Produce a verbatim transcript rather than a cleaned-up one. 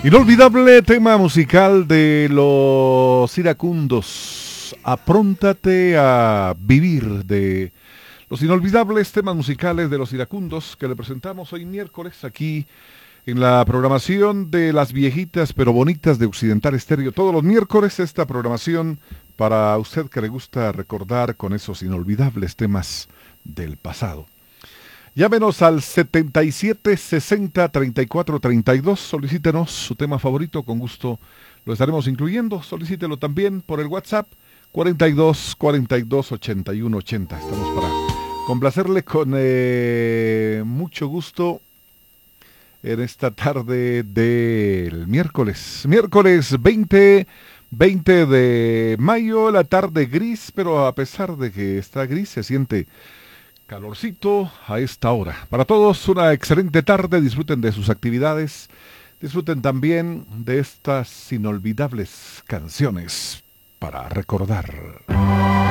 Inolvidable tema musical de los iracundos. Apróntate a vivir, de los inolvidables temas musicales de los iracundos que le presentamos hoy miércoles aquí en la programación de las viejitas pero bonitas de Occidental Estéreo. Todos los miércoles esta programación para usted que le gusta recordar con esos inolvidables temas del pasado. Llámenos al setenta y siete sesenta treinta y cuatro treinta y dos, solicítenos su tema favorito, con gusto lo estaremos incluyendo. Solicítelo también por el WhatsApp cuarenta y dos cuarenta y dos ochenta y uno ochenta. Estamos para complacerle con eh, mucho gusto en esta tarde del miércoles. Miércoles veinte, veinte de mayo, la tarde gris, pero a pesar de que está gris se siente calorcito a esta hora. Para todos una excelente tarde, disfruten de sus actividades, disfruten también de estas inolvidables canciones para recordar.